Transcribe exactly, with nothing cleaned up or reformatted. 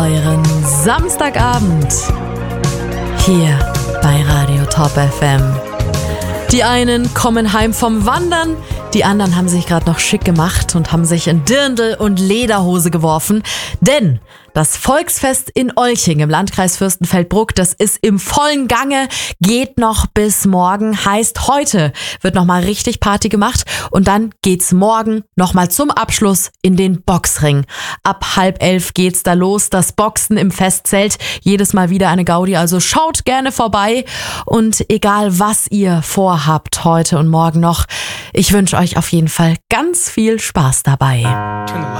Euren Samstagabend hier bei Radio Top F M. Die einen kommen heim vom Wandern, die anderen haben sich gerade noch schick gemacht und haben sich in Dirndl und Lederhose geworfen, denn das Volksfest in Olching im Landkreis Fürstenfeldbruck, das ist im vollen Gange, geht noch bis morgen, heißt heute wird nochmal richtig Party gemacht und dann geht's morgen nochmal zum Abschluss in den Boxring. Ab halb elf geht's da los, das Boxen im Festzelt, jedes Mal wieder eine Gaudi, also schaut gerne vorbei und egal was ihr vorhabt heute und morgen noch, ich wünsche euch auf jeden Fall ganz viel Spaß dabei.